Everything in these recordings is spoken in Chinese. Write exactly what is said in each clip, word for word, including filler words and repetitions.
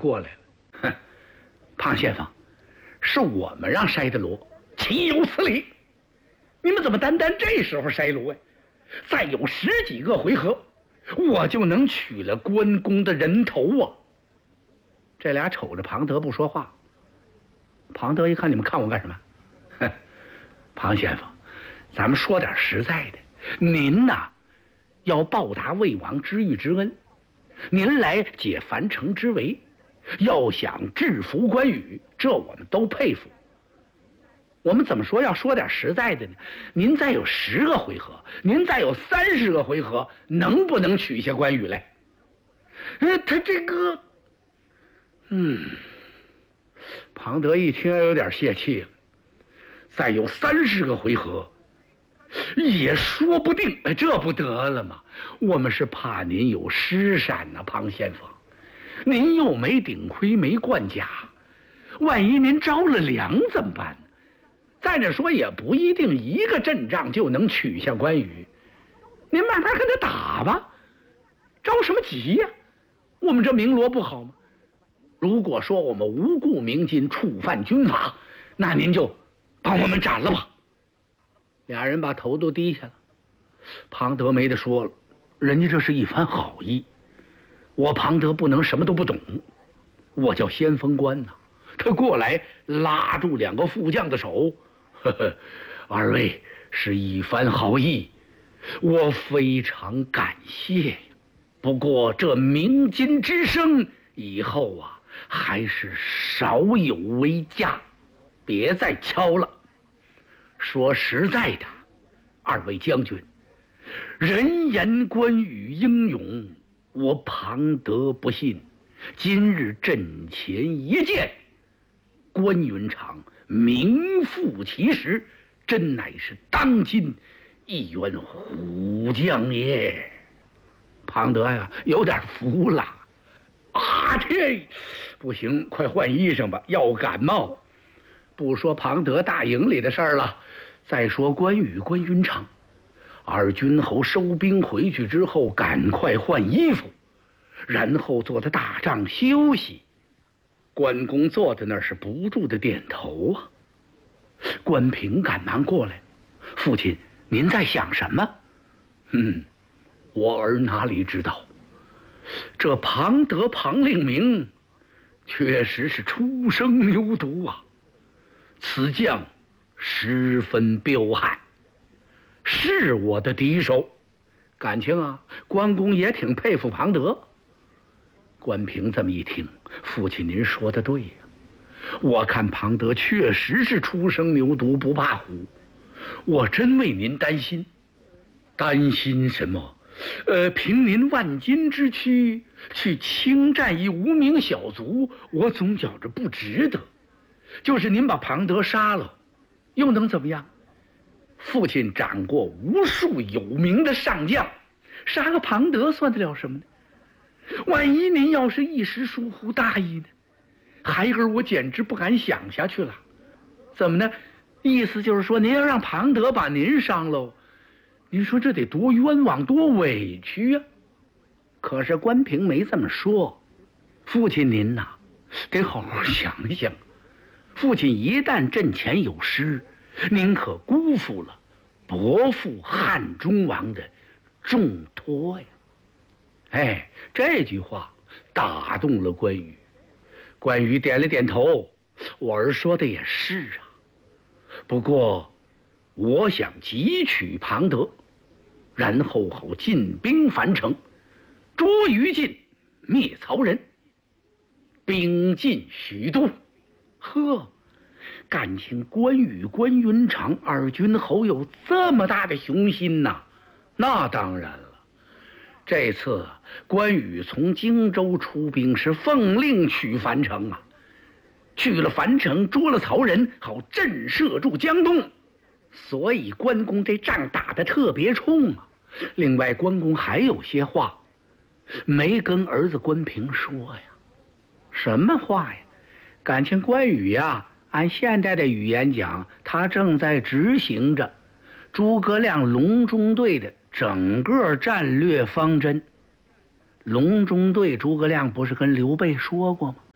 过来了。哼，庞先锋，是我们让筛的罗，岂有此理！你们怎么单单这时候筛罗呀？再有十几个回合，我就能取了关公的人头啊！这俩瞅着庞德不说话。庞德一看，你们看我干什么？哼，庞先锋，咱们说点实在的，您呐，要报答魏王知遇之恩，您来解樊城之围，要想制服关羽，这我们都佩服。我们怎么说要说点实在的呢？您再有十个回合，您再有三十个回合，能不能取下关羽来？呃，他这个，嗯，庞德一听有点泄气了。再有三十个回合，也说不定。哎，这不得了吗？我们是怕您有失闪呐，庞先锋，您又没顶盔，没冠甲，万一您着了凉怎么办呢？再者说，也不一定一个阵仗就能取下关羽，您慢慢跟他打吧，着什么急呀？我们这鸣锣不好吗？如果说我们无故鸣金，触犯军法，那您就把我们斩了吧。俩人把头都低下了。庞德没得说了，人家这是一番好意，我庞德不能什么都不懂。我叫先锋官呐，他过来拉住两个副将的手，呵呵，二位是一番好意，我非常感谢呀。不过这鸣金之声以后啊，还是少有为佳，别再敲了。说实在的，二位将军，人言关羽英勇，我庞德不信。今日阵前一见，关云长名副其实，真乃是当今一员虎将也。庞德呀，有点服了。啊，这不行，快换衣裳吧，要感冒。不说庞德大营里的事儿了，再说关羽、关云长，二军侯收兵回去之后，赶快换衣服，然后坐在大帐休息。关公坐在那儿是不住的点头啊。关平赶忙过来，父亲，您在想什么？嗯，我儿哪里知道，这庞德庞令明确实是初生牛犊啊，此将十分彪悍，是我的敌手。感情啊，关公也挺佩服庞德。关平这么一听，父亲您说的对呀，我看庞德确实是初生牛犊不怕虎，我真为您担心。担心什么？呃，凭您万金之躯去侵占一无名小卒，我总觉着不值得。就是您把庞德杀了，又能怎么样？父亲斩过无数有名的上将，杀个庞德算得了什么呢？万一您要是一时疏忽大意呢？孩儿我简直不敢想下去了。怎么呢？意思就是说，您要让庞德把您伤喽，您说这得多冤枉多委屈啊。可是关平没这么说，父亲您呐，得好好想想。父亲一旦阵前有失，您可辜负了伯父汉中王的重托呀。哎，这句话打动了关羽。关羽点了点头，我儿说的也是啊。不过我想急取庞德，然后好进兵樊城，捉于禁，灭曹仁，兵进许都。呵，感情关羽、关云长二军侯有这么大的雄心呐？那当然了。这次关羽从荆州出兵，是奉令取樊城啊。去了樊城，捉了曹仁，好震慑住江东。所以关公这仗打得特别冲啊。另外，关公还有些话没跟儿子关平说呀。什么话呀？感情关羽呀，按现代的语言讲，他正在执行着诸葛亮隆中对的整个战略方针。隆中对诸葛亮不是跟刘备说过吗？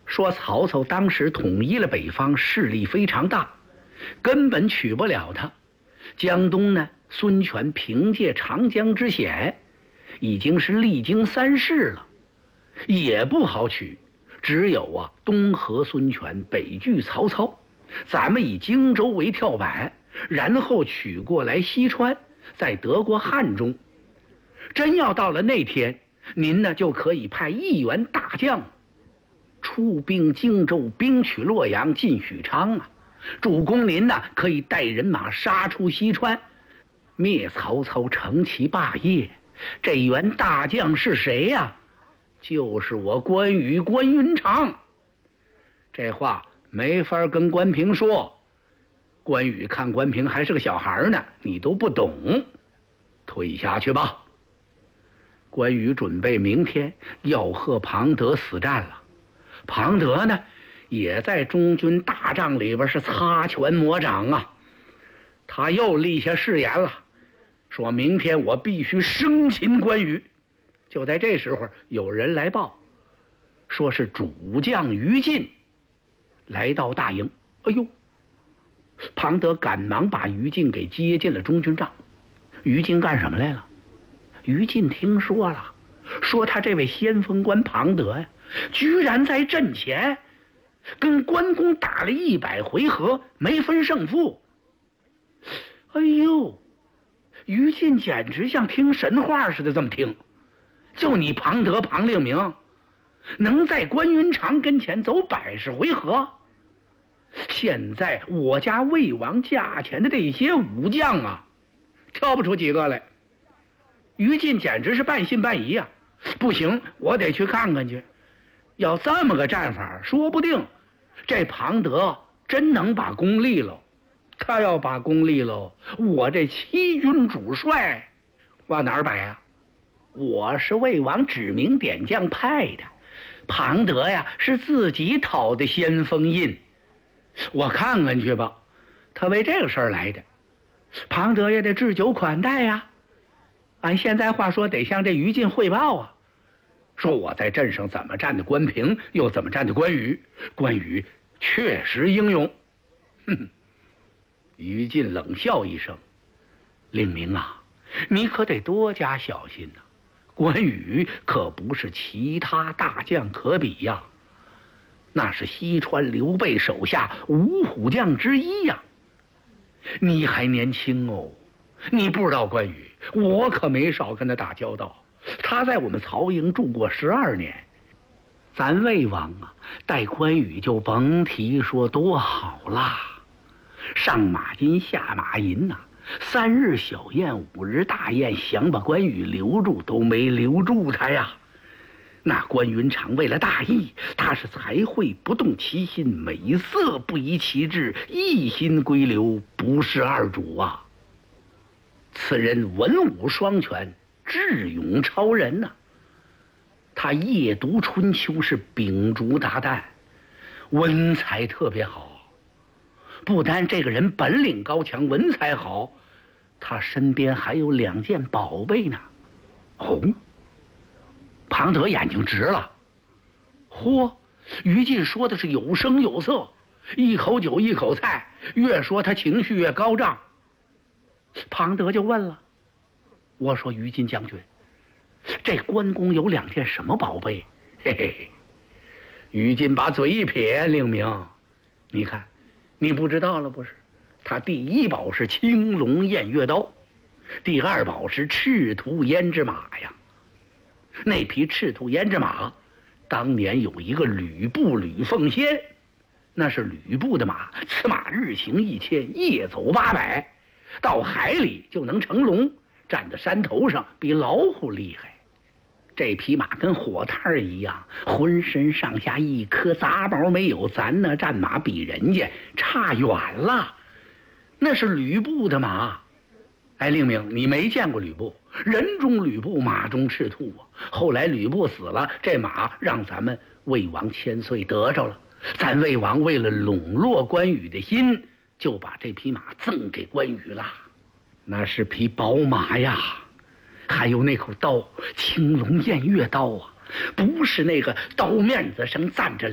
说曹操当时统一了北方，势力非常大，根本取不了他。江东呢，孙权凭借长江之险，已经是历经三世了，也不好取。只有啊，东和孙权，北拒曹操，咱们以荆州为跳板，然后取过来西川，在德国汉中。真要到了那天，您呢就可以派一员大将出兵荆州，兵取洛阳，进许昌啊。主公您呢可以带人马杀出西川，灭曹操，成其霸业。这员大将是谁呀、啊？就是我关羽，关云长。这话没法跟关平说，关羽看关平还是个小孩呢，你都不懂，退下去吧。关羽准备明天要和庞德死战了。庞德呢也在中军大帐里边是擦拳磨掌啊，他又立下誓言了，说明天我必须生擒关羽。就在这时候，有人来报，说是主将于禁来到大营。哎呦，庞德赶忙把于禁给接进了中军帐。于禁干什么来了？于禁听说了，说他这位先锋官庞德呀，居然在阵前跟关公打了一百回合，没分胜负。哎呦，于禁简直像听神话似的这么听。就你庞德庞令明能在关云长跟前走百十回合，现在我家魏王驾前的这些武将啊，挑不出几个来。于禁简直是半信半疑啊！不行，我得去看看去。要这么个战法，说不定这庞德真能把功立了。他要把功立了，我这七军主帅往哪儿摆啊？我是魏王指名点将派的，庞德呀是自己讨的先锋印。我看看去吧，他为这个事儿来的。庞德也得置酒款待呀。按现在话说，得向这于禁汇报啊，说我在阵上怎么战的关平，又怎么战的关羽，关羽确实英勇。哼！于禁冷笑一声：“令明啊，你可得多加小心呐、啊！关羽可不是其他大将可比呀，那是西川刘备手下五虎将之一呀。你还年轻哦，你不知道关羽，我可没少跟他打交道。他在我们曹营住过十二年，咱魏王啊，待关羽就甭提说多好啦。上马金，下马银呐、啊。”三日小宴，五日大宴，想把关羽留住都没留住他呀。那关云长为了大义，他是才会不动其心，美色不移其志，一心归刘，不是二主啊。此人文武双全，智勇超人呐、啊。他夜读春秋是秉烛达旦，文采特别好。不单这个人本领高强，文采好，他身边还有两件宝贝呢。哦，庞德眼睛直了。嚯，于禁说的是有声有色，一口酒一口菜，越说他情绪越高涨。庞德就问了，我说于禁将军，这关公有两件什么宝贝？嘿嘿嘿。于禁把嘴一撇，令明，你看你不知道了不是？他第一宝是青龙偃月刀，第二宝是赤兔胭脂马呀。那匹赤兔胭脂马，当年有一个吕布吕奉先，那是吕布的马，此马日行一千，夜走八百，到海里就能成龙，站在山头上比老虎厉害。这匹马跟火炭一样，浑身上下一颗杂毛没有，咱那战马比人家差远了。那是吕布的马。哎，令明，你没见过吕布，人中吕布，马中赤兔啊。后来吕布死了，这马让咱们魏王千岁得着了。咱魏王为了笼络关羽的心，就把这匹马赠给关羽了。那是匹宝马呀。还有那口刀，青龙偃月刀啊，不是那个刀面子上站着